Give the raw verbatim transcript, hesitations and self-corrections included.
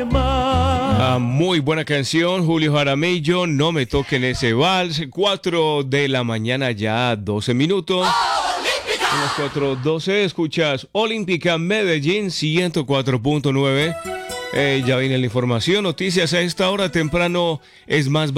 Ah, muy buena canción, Julio Jaramillo, No me toquen ese vals. cuatro de la mañana ya, doce minutos. A las cuatro doce escuchas Olímpica Medellín ciento cuatro punto nueve. Eh, ya viene la información, noticias a esta hora temprano es más